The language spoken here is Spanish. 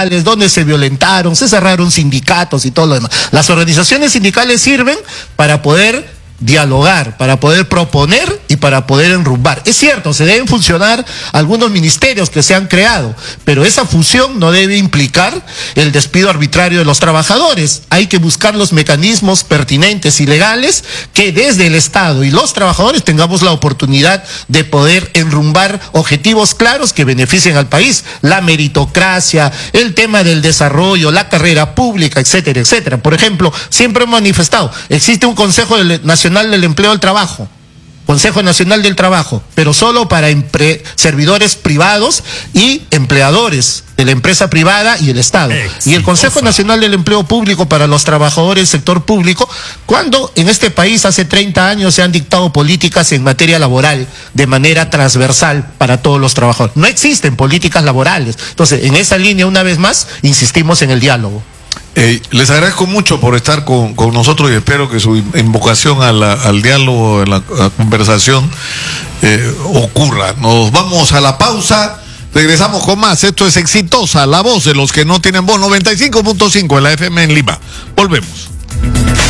sindicales, donde se violentaron, se cerraron sindicatos y todo lo demás. Las organizaciones sindicales sirven para poder dialogar, para poder proponer y para poder enrumbar. Es cierto, se deben funcionar algunos ministerios que se han creado, pero esa fusión no debe implicar el despido arbitrario de los trabajadores. Hay que buscar los mecanismos pertinentes y legales que desde el Estado y los trabajadores tengamos la oportunidad de poder enrumbar objetivos claros que beneficien al país. La meritocracia, el tema del desarrollo, la carrera pública, etcétera, etcétera. Por ejemplo, siempre hemos manifestado, existe un Consejo Nacional del Empleo del Trabajo, Consejo Nacional del Trabajo, pero solo para servidores privados y empleadores de la empresa privada y el Estado. Y el Consejo Nacional del Empleo Público para los trabajadores del sector público, cuando en este país hace 30 años se han dictado políticas en materia laboral de manera transversal para todos los trabajadores. No existen políticas laborales. Entonces, en esa línea, una vez más, insistimos en el diálogo. Les agradezco mucho por estar con nosotros y espero que su invocación al diálogo, a la conversación ocurra. Nos vamos a la pausa, regresamos con más. Esto es Exitosa, la voz de los que no tienen voz, 95.5 en la FM en Lima. Volvemos.